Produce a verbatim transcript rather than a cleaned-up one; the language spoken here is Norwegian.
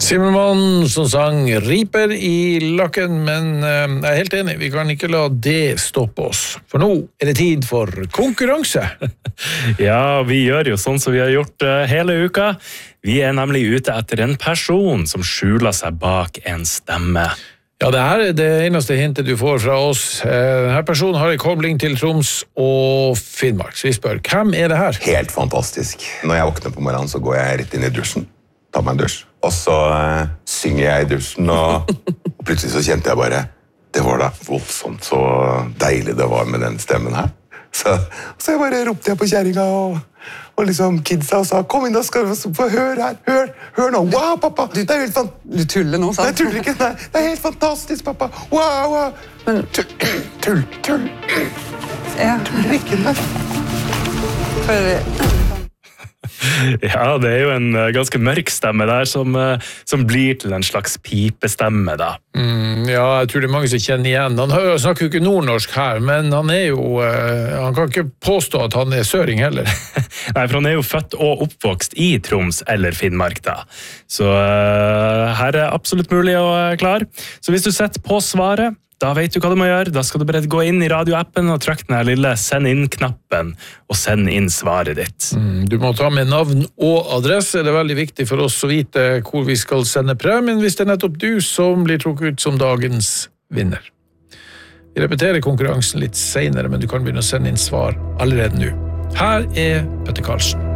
Simmermann som sang Riper i lakken, men uh, jeg er helt enig, vi kan ikke la det stoppe oss. For nå er det tid for konkurranse. Ja, vi gjør jo sånn som vi har gjort uh, hele uka. Vi er nemlig ute etter en person som skjuler seg bak en stemme. Ja, det her er det eneste hintet du får fra oss. Denne personen har en kobling til Troms og Finnmark. Så vi spør, hvem er det her? Helt fantastisk. Når jeg våkner på morgenen, så går jeg rett inn i dusjen. Tar meg en dusj. Og så uh, synger jeg i dusjen, og, og plutselig så kjente jeg bare, det var da voldsomt så deilig det var med den stemmen her. Så, så jeg bare ropte jeg på kjæringa og, og liksom kidsa og sa, kom inn da, skal du få høre her, hør, hør nå, wow pappa, det er helt fantastisk. Du tuller nå, sant? Nei, jeg tuller ikke, nei, det er helt fantastisk pappa, wow, wow. Men tull, tull, tull, Ja. tuller ikke, nei. For... Ja, det er jo en uh, ganske mørk stemme der, som, uh, som blir til en slags pipestemme da. Mm, ja, jeg tror det er mange som kjenner igjen. Han hører, snakker jo ikke nordnorsk her, men han er jo, uh, han kan ikke påstå at han er søring heller. Nei, for han er jo født og oppvokst i Troms eller Finnmark da. Så uh, her er absolutt mulig å uh, klare. Så hvis du setter på svaret, da vet du hva du må gjøre. Da skal du bare gå inn i radioappen og trykke den her lille send inn-knappen og send inn svaret ditt. Mm, du må ta med navn og adresse. Det er veldig viktig for oss å vite hvor vi skal sende premien hvis det er nettopp du som blir trukket ut som dagens vinner. Vi repeterer konkurransen litt senere, men du kan begynne å sende inn svar allerede nå. Her er Petter Karlsen.